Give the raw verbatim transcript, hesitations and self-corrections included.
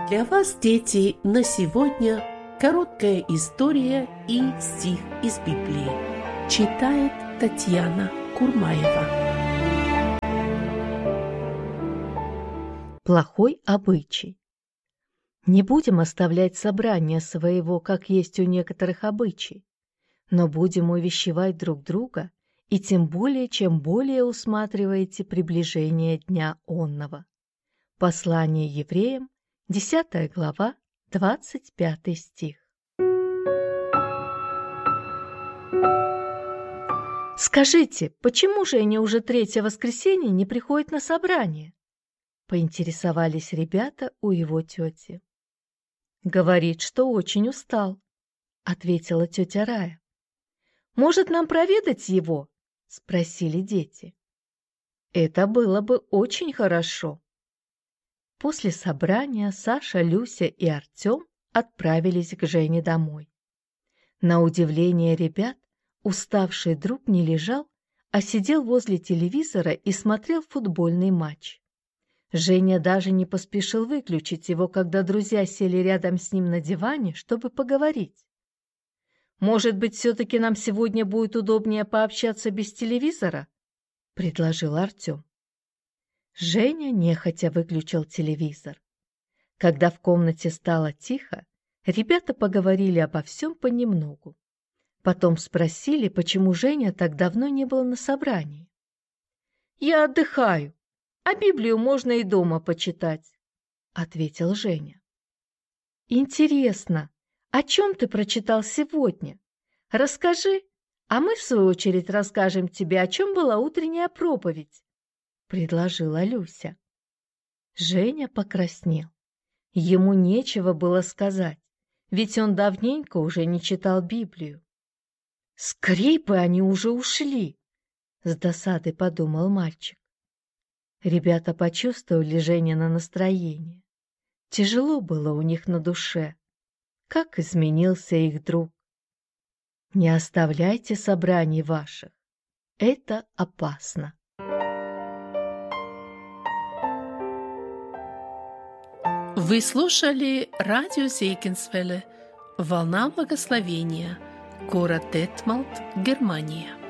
Для вас, дети, на сегодня короткая история и стих из Библии. Читает Татьяна Курмаева. Плохой обычай. Не будем оставлять собрания своего, как есть у некоторых обычай, но будем увещевать друг друга, и тем более, чем более усматриваете приближение дня онного. Послание евреям, десятая глава, двадцать пятый стих. «Скажите, почему же они уже третье воскресенье не приходят на собрание?» — поинтересовались ребята у его тети. «Говорит, что очень устал», — ответила тетя Рая. «Может, нам проведать его?» — спросили дети. «Это было бы очень хорошо». После собрания Саша, Люся и Артем отправились к Жене домой. На удивление ребят, уставший друг не лежал, а сидел возле телевизора и смотрел футбольный матч. Женя даже не поспешил выключить его, когда друзья сели рядом с ним на диване, чтобы поговорить. «Может быть, все-таки нам сегодня будет удобнее пообщаться без телевизора?» – предложил Артем. Женя нехотя выключил телевизор. Когда в комнате стало тихо, ребята поговорили обо всем понемногу. Потом спросили, почему Женя так давно не был на собрании. «Я отдыхаю, а Библию можно и дома почитать», — ответил Женя. «Интересно, о чем ты прочитал сегодня? Расскажи, а мы, в свою очередь, расскажем тебе, о чем была утренняя проповедь», — предложила Люся. Женя покраснел. Ему нечего было сказать, ведь он давненько уже не читал Библию. «Скорей бы они уже ушли!» — с досадой подумал мальчик. Ребята почувствовали Женина настроение. Тяжело было у них на душе. Как изменился их друг. Не оставляйте собраний ваших. Это опасно. Вы слушали радио Зегенсвелле «Волна благословения», город Детмалт, Германия.